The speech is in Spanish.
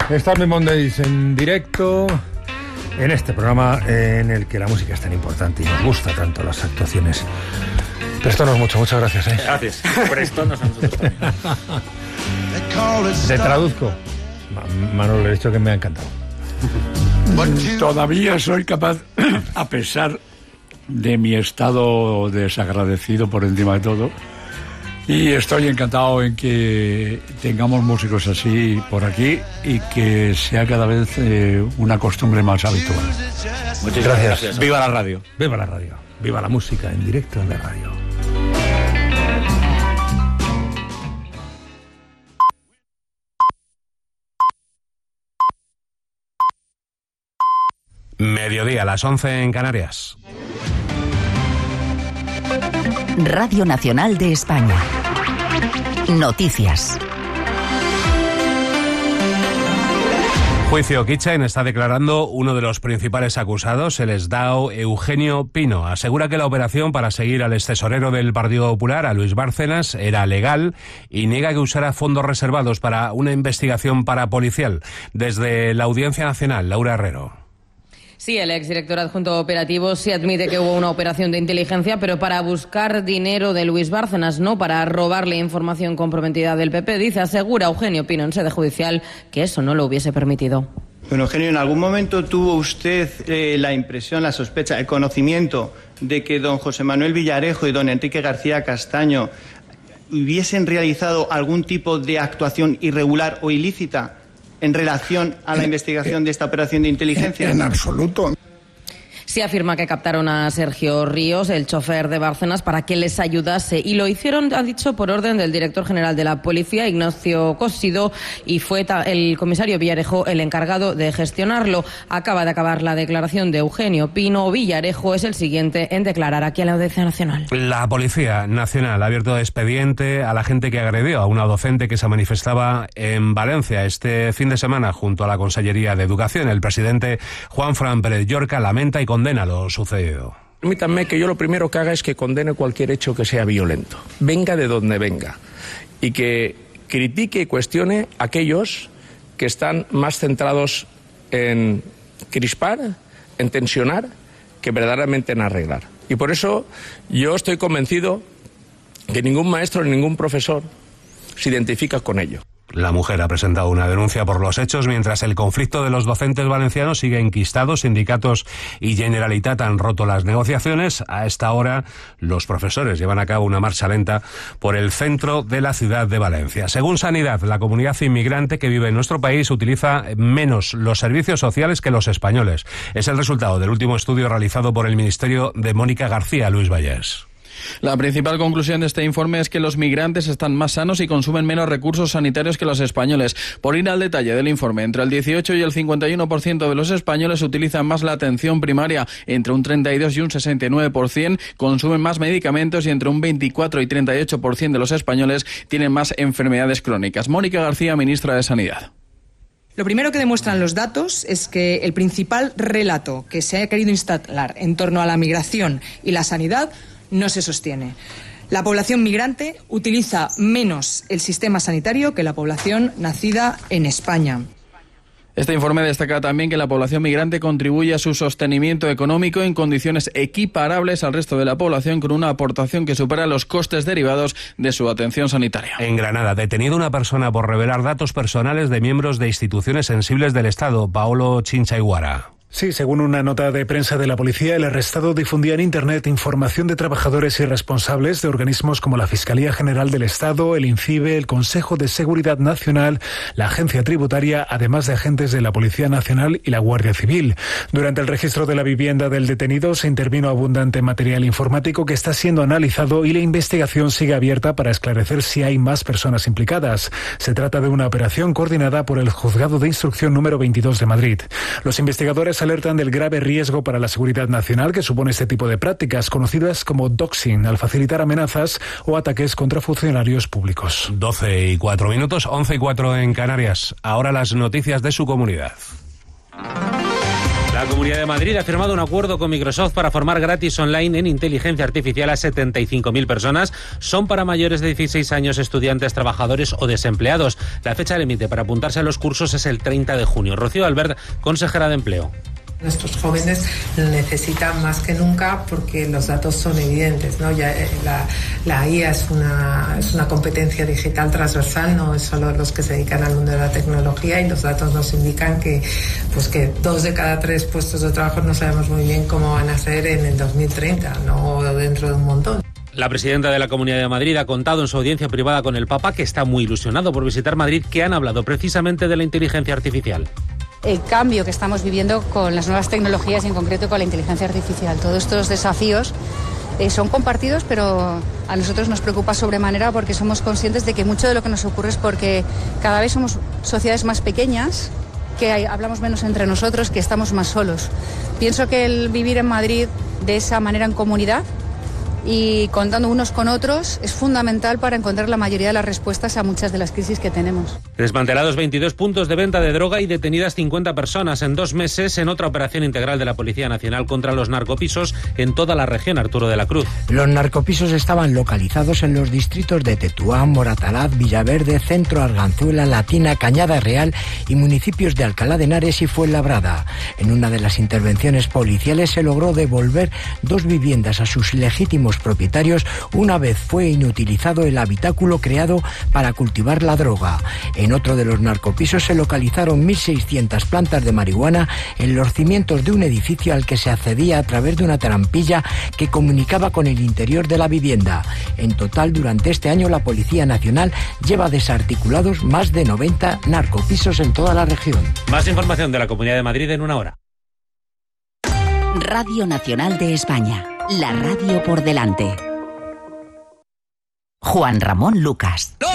Starry Mondays en directo, en este programa en el que la música es tan importante y nos gusta tanto las actuaciones. Préstanos mucho, muchas gracias. Gracias. Préstanos a nosotros también. Te traduzco. Manolo, le he dicho que me ha encantado. Todavía soy capaz, a pesar de mi estado desagradecido por encima de todo, y estoy encantado en que tengamos músicos así por aquí y que sea cada vez una costumbre más habitual. Muchas gracias. Viva la radio. Viva la radio. Viva la música en directo en la radio. Mediodía, a las 11 en Canarias. Radio Nacional de España. Noticias. Juicio. Kitchen está declarando uno de los principales acusados, el exdao Eugenio Pino. Asegura que la operación para seguir al extesorero del Partido Popular, a Luis Bárcenas, era legal y niega que usara fondos reservados para una investigación parapolicial. Desde la Audiencia Nacional, Laura Herrero. Sí, el exdirector adjunto operativo sí admite que hubo una operación de inteligencia, pero para buscar dinero de Luis Bárcenas, no para robarle información comprometida del PP. Dice, asegura Eugenio Pino en sede judicial que eso no lo hubiese permitido. Bueno, Eugenio, ¿en algún momento tuvo usted la impresión, la sospecha, el conocimiento de que don José Manuel Villarejo y don Enrique García Castaño hubiesen realizado algún tipo de actuación irregular o ilícita en relación a la investigación de esta operación de inteligencia? En absoluto. Sí afirma que captaron a Sergio Ríos, el chofer de Bárcenas, para que les ayudase. Y lo hicieron, ha dicho, por orden del director general de la Policía, Ignacio Cosido, y fue el comisario Villarejo el encargado de gestionarlo. Acaba de acabar la declaración de Eugenio Pino. Villarejo es el siguiente en declarar aquí en la Audiencia Nacional. La Policía Nacional ha abierto expediente a la gente que agredió a una docente que se manifestaba en Valencia este fin de semana junto a la Consellería de Educación. El presidente Juanfran Pérez Llorca lamenta y condena lo sucedido. Permítanme que yo lo primero que haga es que condene cualquier hecho que sea violento, venga de donde venga, y que critique y cuestione a aquellos que están más centrados en crispar, en tensionar, que verdaderamente en arreglar. Y por eso yo estoy convencido que ningún maestro ni ningún profesor se identifica con ello. La mujer ha presentado una denuncia por los hechos, mientras el conflicto de los docentes valencianos sigue enquistado. Sindicatos y Generalitat han roto las negociaciones. A esta hora, los profesores llevan a cabo una marcha lenta por el centro de la ciudad de Valencia. Según Sanidad, la comunidad inmigrante que vive en nuestro país utiliza menos los servicios sociales que los españoles. Es el resultado del último estudio realizado por el Ministerio de Mónica García. Luis Vallés. La principal conclusión de este informe es que los migrantes están más sanos y consumen menos recursos sanitarios que los españoles. Por ir al detalle del informe, entre el 18 y el 51% de los españoles utilizan más la atención primaria, entre un 32 y un 69% consumen más medicamentos y entre un 24 y 38% de los españoles tienen más enfermedades crónicas. Mónica García, ministra de Sanidad. Lo primero que demuestran los datos es que el principal relato que se ha querido instalar en torno a la migración y la sanidad no se sostiene. La población migrante utiliza menos el sistema sanitario que la población nacida en España. Este informe destaca también que la población migrante contribuye a su sostenimiento económico en condiciones equiparables al resto de la población, con una aportación que supera los costes derivados de su atención sanitaria. En Granada, detenida una persona por revelar datos personales de miembros de instituciones sensibles del Estado. Paolo Chinchaiguara. Sí, según una nota de prensa de la policía, el arrestado difundía en Internet información de trabajadores y responsables de organismos como la Fiscalía General del Estado, el INCIBE, el Consejo de Seguridad Nacional, la Agencia Tributaria, además de agentes de la Policía Nacional y la Guardia Civil. Durante el registro de la vivienda del detenido se intervino abundante material informático que está siendo analizado y la investigación sigue abierta para esclarecer si hay más personas implicadas. Se trata de una operación coordinada por el Juzgado de Instrucción número 22 de Madrid. Los investigadores alertan del grave riesgo para la seguridad nacional que supone este tipo de prácticas, conocidas como doxing, al facilitar amenazas o ataques contra funcionarios públicos. 12:04, 11:04 en Canarias. Ahora las noticias de su comunidad. La Comunidad de Madrid ha firmado un acuerdo con Microsoft para formar gratis online en inteligencia artificial a 75.000 personas. Son para mayores de 16 años, estudiantes, trabajadores o desempleados. La fecha límite para apuntarse a los cursos es el 30 de junio. Rocío Albert, consejera de Empleo. Nuestros jóvenes lo necesitan más que nunca porque los datos son evidentes, ¿no? Ya la IA es una competencia digital transversal, no es solo los que se dedican al mundo de la tecnología, y los datos nos indican que 2 de cada 3 puestos de trabajo no sabemos muy bien cómo van a ser en el 2030, no dentro de un montón. La presidenta de la Comunidad de Madrid ha contado en su audiencia privada con el Papa que está muy ilusionado por visitar Madrid, que han hablado precisamente de la inteligencia artificial. El cambio que estamos viviendo con las nuevas tecnologías y en concreto con la inteligencia artificial. Todos estos desafíos son compartidos, pero a nosotros nos preocupa sobremanera porque somos conscientes de que mucho de lo que nos ocurre es porque cada vez somos sociedades más pequeñas, que hablamos menos entre nosotros, que estamos más solos. Pienso que el vivir en Madrid de esa manera en comunidad y contando unos con otros es fundamental para encontrar la mayoría de las respuestas a muchas de las crisis que tenemos. Desmantelados 22 puntos de venta de droga y detenidas 50 personas en 2 meses en otra operación integral de la Policía Nacional contra los narcopisos en toda la región. Arturo de la Cruz. Los narcopisos estaban localizados en los distritos de Tetuán, Moratalaz, Villaverde, Centro, Arganzuela, Latina, Cañada Real y municipios de Alcalá de Henares y Fuenlabrada. En una de las intervenciones policiales se logró devolver 2 viviendas a sus legítimos propietarios una vez fue inutilizado el habitáculo creado para cultivar la droga. En otro de los narcopisos se localizaron 1.600 plantas de marihuana en los cimientos de un edificio al que se accedía a través de una trampilla que comunicaba con el interior de la vivienda. En total, durante este año, la Policía Nacional lleva desarticulados más de 90 narcopisos en toda la región. Más información de la Comunidad de Madrid en una hora. Radio Nacional de España. La radio por delante. Juan Ramón Lucas.